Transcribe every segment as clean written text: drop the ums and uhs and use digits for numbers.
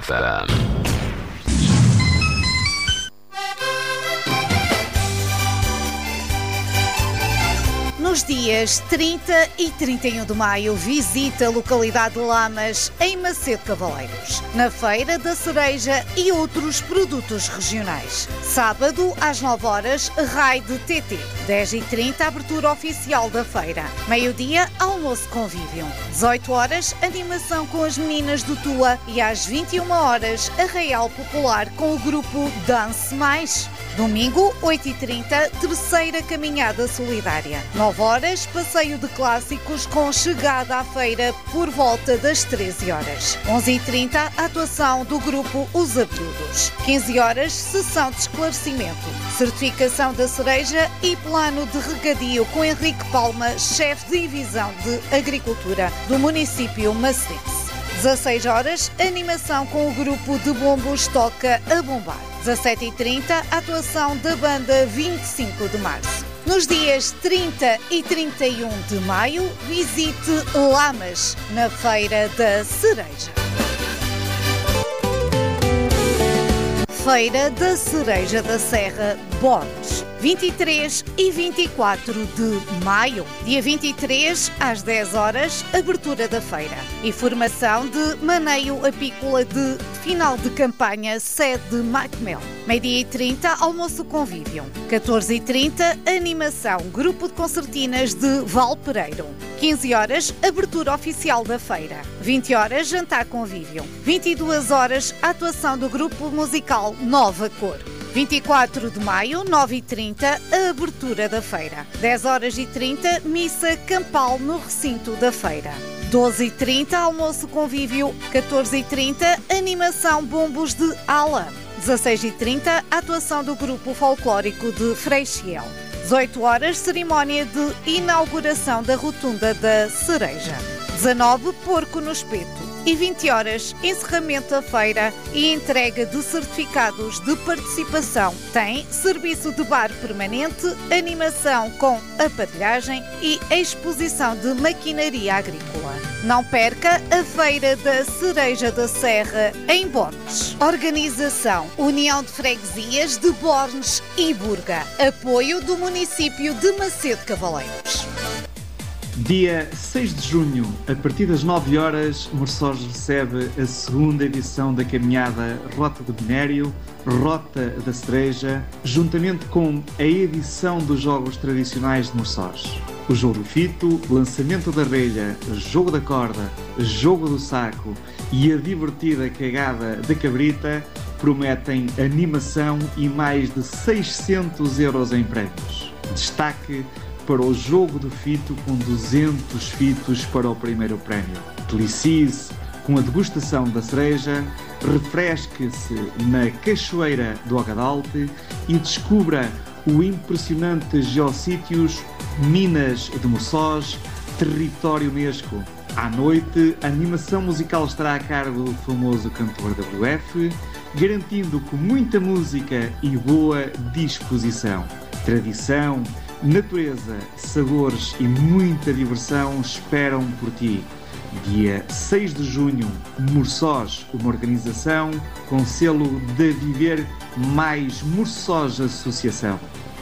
FM. Nos dias 30 e 31 de maio, visita a localidade de Lamas, em Macedo Cavaleiros, na Feira da Cereja e outros produtos regionais. Sábado, às 9 horas, raid TT. 10h30, abertura oficial da feira. Meio-dia, almoço convívio. 18 horas, animação com as meninas do Tua. E às 21 horas, arraial popular com o grupo Dance Mais. Domingo, 8h30, terceira caminhada solidária. 9 horas, passeio de clássicos com chegada à feira por volta das 13 horas. 11h30, atuação do grupo Os Abelhudos. 15 horas, sessão de esclarecimento. Certificação da cereja e plano de regadio com Henrique Palma, chefe de divisão de agricultura do município macedense. 16 horas, animação com o grupo de bombos Toca a Bombar. 17h30, atuação da banda 25 de Março. Nos dias 30 e 31 de maio, visite Lamas, na Feira da Cereja. Feira da Cereja da Serra, Bornes. 23 e 24 de maio. Dia 23, às 10 horas, abertura da feira. E formação de maneio apícola de final de campanha, sede de Macmel. Meio-dia e 30, almoço convívio. 14h30, animação, grupo de concertinas de Valpereiro. 15 horas, abertura oficial da feira. 20 horas, jantar convívio. 22 horas, atuação do grupo musical Nova Cor. 24 de maio, 9h30, a abertura da feira. 10h30, missa campal no recinto da feira. 12h30, almoço convívio. 14h30, animação bombos de Ala. 16h30, atuação do grupo folclórico de Freixiel. 18 horas, cerimónia de inauguração da rotunda da Cereja. 19, porco no espeto. E 20 horas, encerramento da feira e entrega de certificados de participação. Tem serviço de bar permanente, animação com aparelhagem e exposição de maquinaria agrícola. Não perca a Feira da Cereja da Serra em Bornes. Organização União de Freguesias de Bornes e Burga. Apoio do município de Macedo Cavaleiros. Dia 6 de junho, a partir das 9 horas, Morçós recebe a segunda edição da caminhada Rota do Minério, Rota da Cereja, juntamente com a edição dos jogos tradicionais de Morçós. O jogo do fito, lançamento da relha, jogo da corda, jogo do saco e a divertida cagada da cabrita prometem animação e mais de 600 euros em prémios. Destaque para o jogo do fito com 200 fitos para o primeiro prémio. Delicie-se com a degustação da cereja, refresque-se na Cachoeira do Ogadalte e descubra o impressionante geossítios Minas de Morçós, território Unesco. À noite, a animação musical estará a cargo do famoso cantor WF, garantindo com muita música e boa disposição. Tradição, natureza, sabores e muita diversão esperam por ti. Dia 6 de junho, Morçós, uma organização com selo de Viver mais Morçós Associação.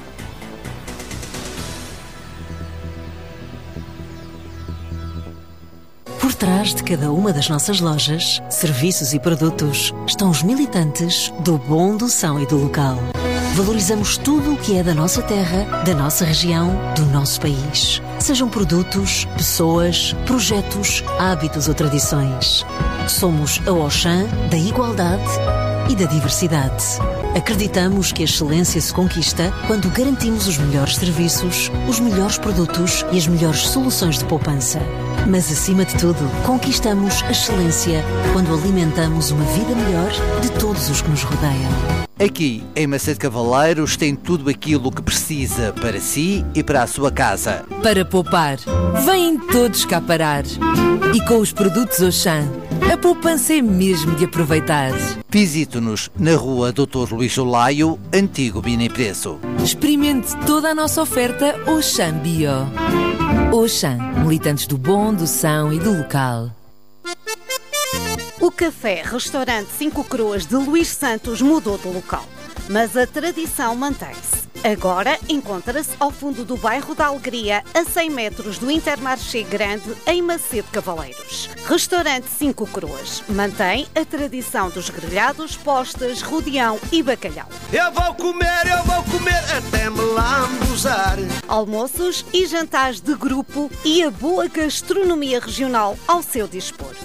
Por trás de cada uma das nossas lojas, serviços e produtos estão os militantes do bom, do são e do local. Valorizamos tudo o que é da nossa terra, da nossa região, do nosso país. Sejam produtos, pessoas, projetos, hábitos ou tradições. Somos a Auchan da igualdade e da diversidade. Acreditamos que a excelência se conquista quando garantimos os melhores serviços, os melhores produtos e as melhores soluções de poupança. Mas, acima de tudo, conquistamos a excelência quando alimentamos uma vida melhor de todos os que nos rodeiam. Aqui, em Macedo Cavaleiros, tem tudo aquilo que precisa para si e para a sua casa. Para poupar, vêm todos cá parar. E com os produtos Auchan, a poupança é mesmo de aproveitar. Visite-nos na rua Dr. Luís Olaio, antigo Bini Preço. Experimente toda a nossa oferta Auchan Bio. Auchan, militantes do bom, do são e do local. O café-restaurante 5 Coroas de Luís Santos mudou de local, mas a tradição mantém-se. Agora encontra-se ao fundo do bairro da Alegria, a 100 metros do Intermarché Grande, em Macedo Cavaleiros. Restaurante 5 Coroas mantém a tradição dos grelhados, postas, rodeão e bacalhau. Eu vou comer até me lambuzar. Almoços e jantares de grupo e a boa gastronomia regional ao seu dispor.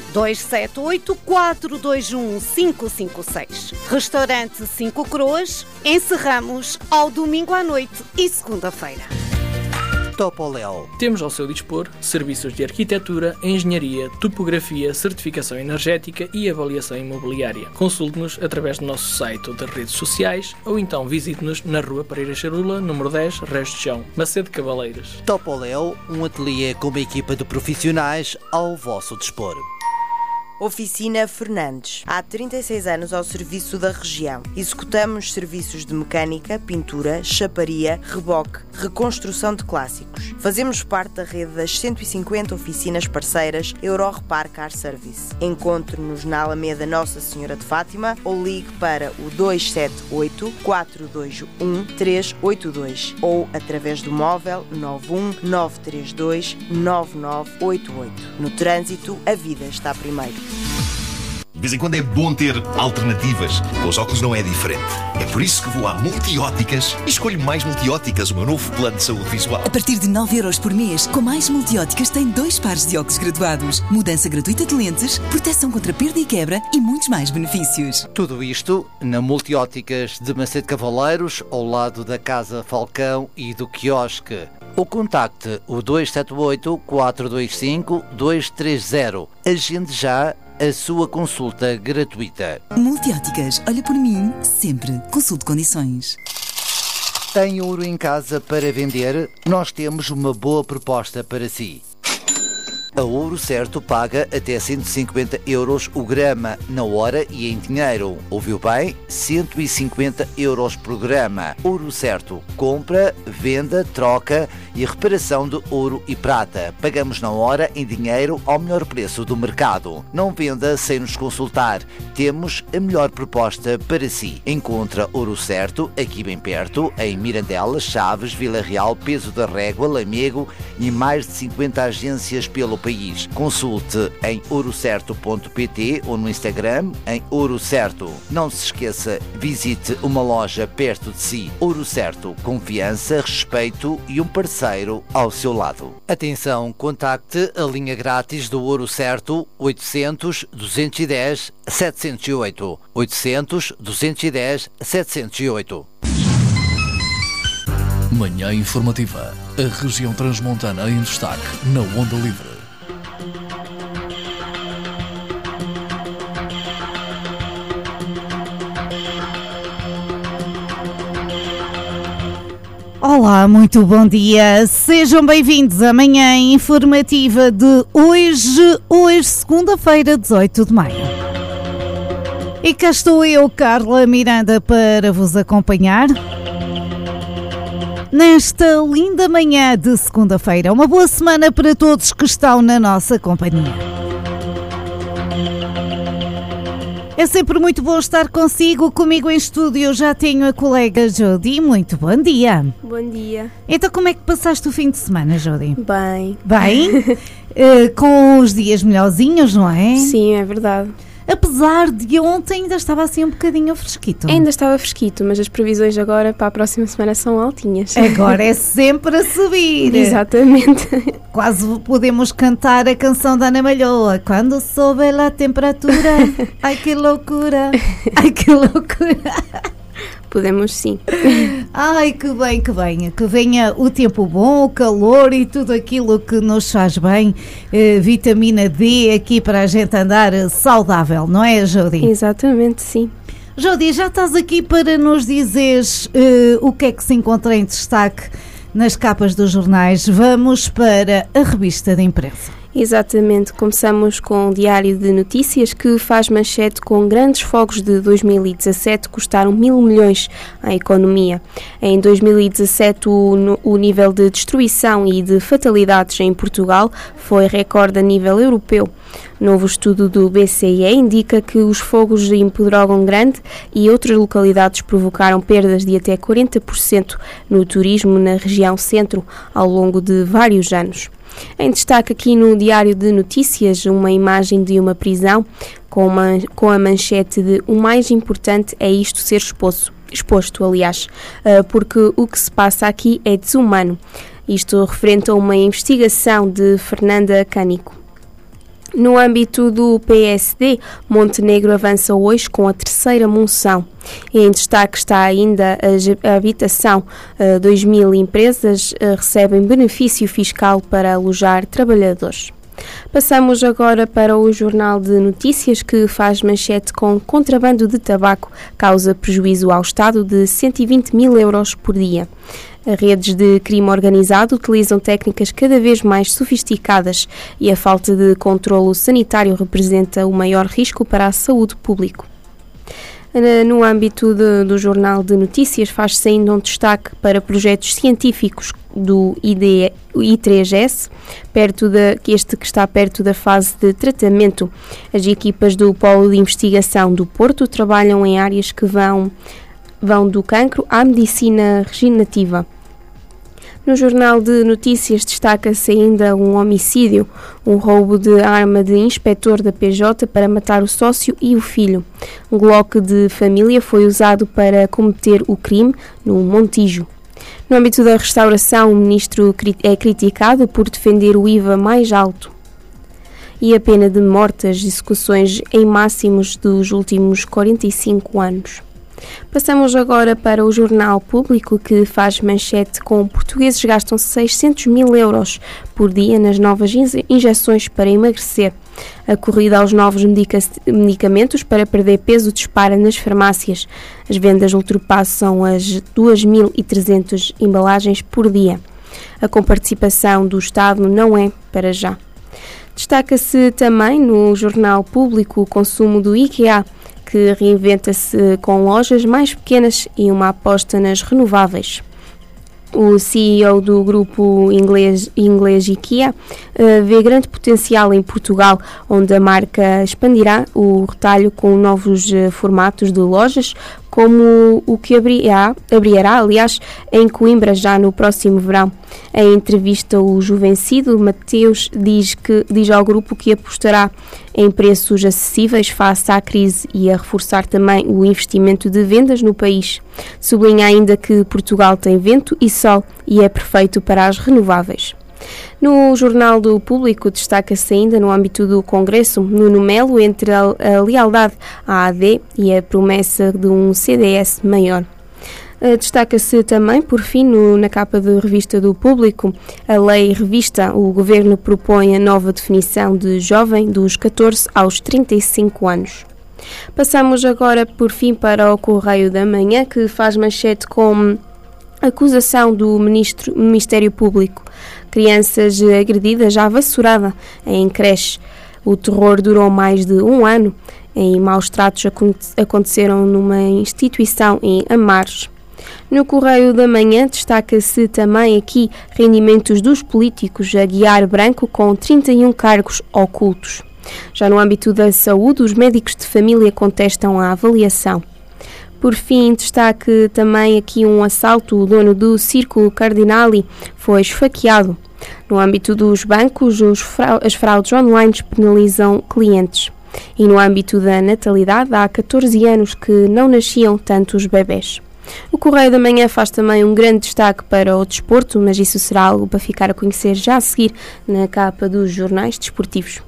278-421-556. Restaurante 5 Coroas. Encerramos ao domingo à noite e segunda-feira. Topoléu. Temos ao seu dispor serviços de arquitetura, engenharia, topografia, certificação energética e avaliação imobiliária. Consulte-nos através do nosso site ou das redes sociais ou então visite-nos na Rua Pereira Charula, número 10, Resto de Chão, Macedo Cavaleiros. Topoléu, um ateliê com uma equipa de profissionais ao vosso dispor. Oficina Fernandes. Há 36 anos ao serviço da região. Executamos serviços de mecânica, pintura, chaparia, reboque, reconstrução de clássicos. Fazemos parte da rede das 150 oficinas parceiras Euro Repar Car Service. Encontre-nos na Alameda Nossa Senhora de Fátima ou ligue para o 278-421-382 ou através do móvel 919329988. No trânsito, a vida está primeiro. De vez em quando é bom ter alternativas. Com os óculos não é diferente. É por isso que vou à Multióticas e escolho Mais Multióticas, o meu novo plano de saúde visual. A partir de 9€ por mês, com Mais Multióticas tem 2 pares de óculos graduados, mudança gratuita de lentes, proteção contra perda e quebra e muitos mais benefícios. Tudo isto na Multióticas de Macedo Cavaleiros, ao lado da Casa Falcão e do quiosque. Ou contacte o 278-425-230. Agende já a sua consulta gratuita. Multióticas, olha por mim, sempre. Consulte condições. Tem ouro em casa para vender? Nós temos uma boa proposta para si. A Ouro Certo paga até 150€ o grama na hora e em dinheiro. Ouviu bem? 150€ por grama. Ouro Certo. Compra, venda, troca e reparação de ouro e prata. Pagamos na hora em dinheiro ao melhor preço do mercado. Não venda sem nos consultar. Temos a melhor proposta para si. Encontra Ouro Certo aqui bem perto, em Mirandela, Chaves, Vila Real, Peso da Régua, Lamego e mais de 50 agências pelo país. Consulte em ourocerto.pt ou no Instagram em Ouro Certo. Não se esqueça, visite uma loja perto de si. Ouro Certo, confiança, respeito e um parceiro ao seu lado. Atenção, contacte a linha grátis do Ouro Certo 800 210 708. 800 210 708. Manhã informativa. A região transmontana em destaque na Onda Livre. Olá, muito bom dia. Sejam bem-vindos à manhã informativa de hoje, segunda-feira, 18 de maio. E cá estou eu, Carla Miranda, para vos acompanhar nesta linda manhã de segunda-feira. Uma boa semana para todos que estão na nossa companhia. É sempre muito bom estar consigo. Comigo em estúdio já tenho a colega Jody. Muito bom dia. Bom dia. Então, como é que passaste o fim de semana, Jody? Bem. Bem? Com os dias melhorzinhos, não é? Sim, é verdade. Apesar de ontem ainda estava assim um bocadinho fresquito. Ainda estava fresquito, mas as previsões agora para a próxima semana são altinhas. Agora é sempre a subir. Exatamente. Quase podemos cantar a canção da Ana Malhoa. Quando sobe a temperatura, ai que loucura, ai que loucura. Podemos sim. Ai, que bem, que venha. Que venha o tempo bom, o calor e tudo aquilo que nos faz bem. Vitamina D aqui para a gente andar saudável, não é, Jody? Exatamente, sim. Jody, já estás aqui para nos dizeres o que é que se encontra em destaque nas capas dos jornais. Vamos para a revista de imprensa. Exatamente, começamos com o Diário de Notícias, que faz manchete com grandes fogos de 2017 custaram 1.000 milhões à economia. Em 2017 o nível de destruição e de fatalidades em Portugal foi recorde a nível europeu. Novo estudo do BCE indica que os fogos em Pedrógão Grande e outras localidades provocaram perdas de até 40% no turismo na região centro ao longo de vários anos. Em destaque aqui no Diário de Notícias, uma imagem de uma prisão com a manchete de "O mais importante é isto ser exposto", porque o que se passa aqui é desumano. Isto referente a uma investigação de Fernanda Canico. No âmbito do PSD, Montenegro avança hoje com a terceira moção. Em destaque está ainda a habitação. 2.000 empresas recebem benefício fiscal para alojar trabalhadores. Passamos agora para o Jornal de Notícias, que faz manchete com contrabando de tabaco causa prejuízo ao Estado de 120 mil euros por dia. Redes de crime organizado utilizam técnicas cada vez mais sofisticadas e a falta de controlo sanitário representa o maior risco para a saúde pública. No âmbito do Jornal de Notícias, faz-se ainda um destaque para projetos científicos do I3S, que está perto da fase de tratamento. As equipas do Polo de Investigação do Porto trabalham em áreas que vão do cancro à medicina regenerativa. No Jornal de Notícias destaca-se ainda um homicídio, um roubo de arma de inspetor da PJ para matar o sócio e o filho. Um Glock de família foi usado para cometer o crime no Montijo. No âmbito da restauração, o ministro é criticado por defender o IVA mais alto e a pena de morte, as execuções em máximos dos últimos 45 anos. Passamos agora para o Jornal Público, que faz manchete com portugueses gastam 600 mil euros por dia nas novas injeções para emagrecer. A corrida aos novos medicamentos para perder peso dispara nas farmácias. As vendas ultrapassam as 2.300 embalagens por dia. A comparticipação do Estado não é para já. Destaca-se também no Jornal Público o consumo do IKEA, que reinventa-se com lojas mais pequenas e uma aposta nas renováveis. O CEO do grupo inglês IKEA vê grande potencial em Portugal, onde a marca expandirá o retalho com novos formatos de lojas, como o que abrirá, aliás, em Coimbra já no próximo verão. Em entrevista, o Juvencido Mateus diz ao grupo que apostará em preços acessíveis face à crise e a reforçar também o investimento de vendas no país. Sublinha ainda que Portugal tem vento e sol e é perfeito para as renováveis. No Jornal do Público destaca-se ainda no âmbito do Congresso, Nuno Melo, entre a lealdade à AD e a promessa de um CDS maior. Destaca-se também, por fim, na capa de revista do Público, a lei revista. O Governo propõe a nova definição de jovem dos 14 aos 35 anos. Passamos agora, por fim, para o Correio da Manhã, que faz manchete com acusação do Ministério Público. Crianças agredidas à vassourada em creche. O terror durou mais de um ano. Em maus tratos aconteceram numa instituição em Amares. No Correio da Manhã destaca-se também aqui rendimentos dos políticos. Aguiar Branco com 31 cargos ocultos. Já no âmbito da saúde, os médicos de família contestam a avaliação. Por fim, destaque também aqui um assalto. O dono do Circo Cardinali foi esfaqueado. No âmbito dos bancos, as fraudes online penalizam clientes. E no âmbito da natalidade, há 14 anos que não nasciam tantos bebés. O Correio da Manhã faz também um grande destaque para o desporto, mas isso será algo para ficar a conhecer já a seguir na capa dos jornais desportivos.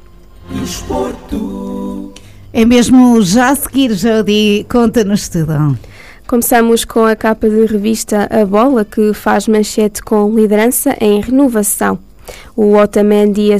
Desporto. É mesmo já a seguir, Jody, conta-nos tudo. Começamos com a capa de revista A Bola, que faz manchete com liderança em renovação. O Otamendi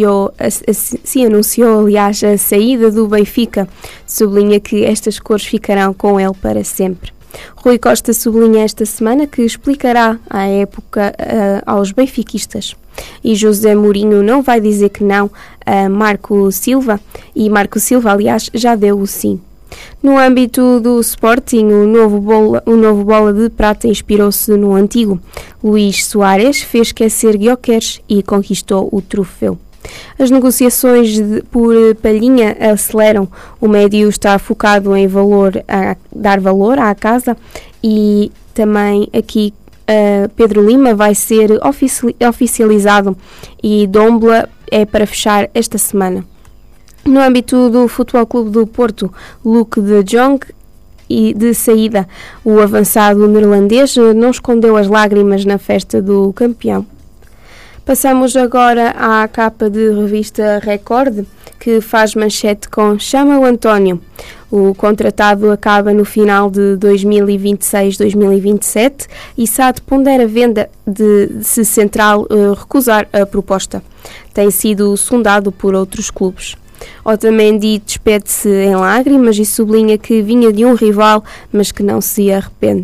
se anunciou, aliás, a saída do Benfica. Sublinha que estas cores ficarão com ele para sempre. Rui Costa sublinha esta semana que explicará a época aos benfiquistas. E José Mourinho não vai dizer que não a Marco Silva, e Marco Silva, aliás, já deu o sim. No âmbito do Sporting, o novo bola de prata inspirou-se no antigo. Luís Soares fez esquecer Gyökeres e conquistou o troféu. As negociações por Palhinha aceleram. O médio está focado em dar valor à casa, e também aqui Pedro Lima vai ser oficializado e Dombla é para fechar esta semana. No âmbito do Futebol Clube do Porto, Luke de Jong e de saída, o avançado neerlandês não escondeu as lágrimas na festa do campeão. Passamos agora à capa de revista Record, que faz manchete com "Chama o António". O contratado acaba no final de 2026-2027 e SAD pondera a venda se Central recusar a proposta. Tem sido sondado por outros clubes. Otamendi despede-se em lágrimas e sublinha que vinha de um rival, mas que não se arrepende.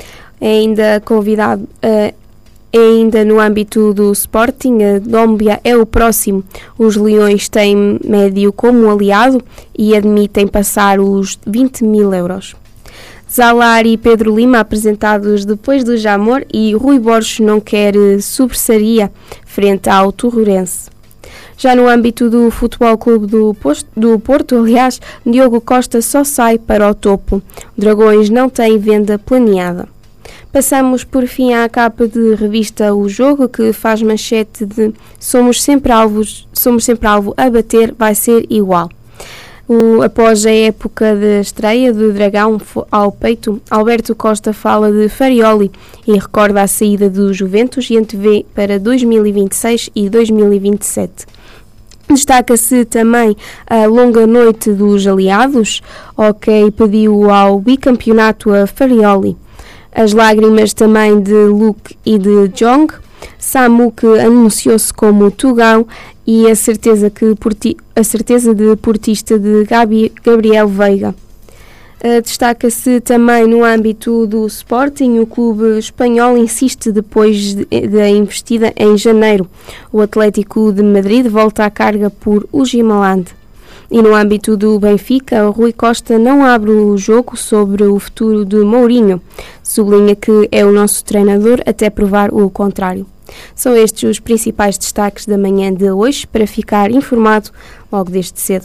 Ainda no âmbito do Sporting, a Dombia é o próximo. Os Leões têm médio como aliado e admitem passar os 20 mil euros. Zallar e Pedro Lima apresentados depois do Jamor, e Rui Borges não quer sobressaria frente ao Torrense. Já no âmbito do Futebol Clube do Porto, aliás, Diogo Costa só sai para o topo. Dragões não tem venda planeada. Passamos por fim à capa de revista O Jogo, que faz manchete de somos sempre alvo a bater, vai ser igual. Após a época de estreia do Dragão ao peito, Alberto Costa fala de Farioli e recorda a saída do Juventus e antevê para 2026 e 2027. Destaca-se também a longa noite dos aliados. Ok pediu ao bicampeonato a Farioli. As lágrimas também de Luke e de Jong. Samu, que anunciou-se como Tugão, e a certeza de portista de Gabriel Veiga. Destaca-se também no âmbito do Sporting. O clube espanhol insiste depois da investida em janeiro. O Atlético de Madrid volta à carga por Ugimaland. E no âmbito do Benfica, Rui Costa não abre o jogo sobre o futuro de Mourinho. Sublinha que é o nosso treinador até provar o contrário. São estes os principais destaques da manhã de hoje, para ficar informado logo desde cedo.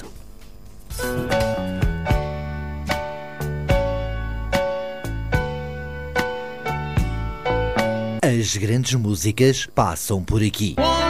As grandes músicas passam por aqui.